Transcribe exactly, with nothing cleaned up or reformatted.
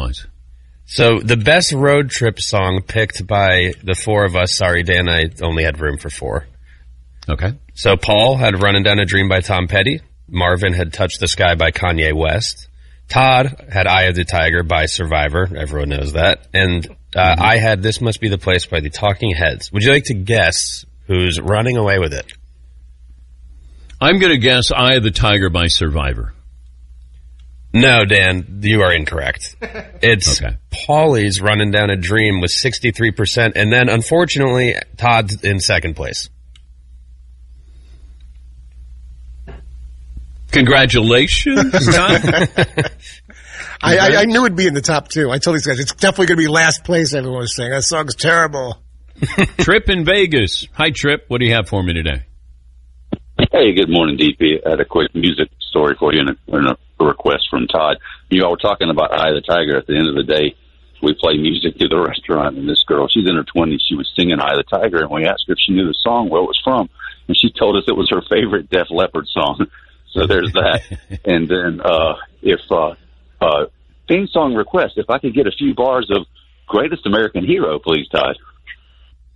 was. So the best road trip song picked by the four of us. Sorry, Dan, I only had room for four. Okay. So Paul had Running Down a Dream by Tom Petty. Marvin had Touch the Sky by Kanye West. Todd had Eye of the Tiger by Survivor. Everyone knows that. And uh, mm-hmm. I had This Must Be the Place by the Talking Heads. Would you like to guess who's running away with it? I'm going to guess Eye of the Tiger by Survivor. No, Dan, you are incorrect. It's okay. Paulie's Running Down a Dream with sixty-three percent, and then, unfortunately, Todd's in second place. Congratulations, Todd. I, I, I knew it'd be in the top two. I told these guys, it's definitely going to be last place, everyone was saying. That song's terrible. Trip in Vegas. Hi, Trip. What do you have for me today? Hey, good morning, D P. I had a quick music story for you and a, and a request from Todd. You all were talking about Eye of the Tiger. At the end of the day, we play music through the restaurant, and this girl, she's in her twenties, she was singing Eye of the Tiger, and we asked her if she knew the song, where it was from, and she told us it was her favorite Def Leppard song. So there's that. And then uh, if uh, uh, theme song request, if I could get a few bars of Greatest American Hero, please, Todd.